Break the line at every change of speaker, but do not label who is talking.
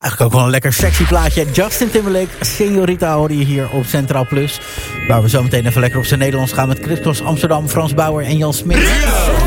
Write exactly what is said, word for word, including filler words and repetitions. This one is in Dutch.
Eigenlijk ook wel een lekker sexy plaatje. Justin Timberlake, Señorita hoorde je hier op Centraal Plus. Waar we zo meteen even lekker op zijn Nederlands gaan met Chris Cross Amsterdam, Frans Bauer en Jan Smit.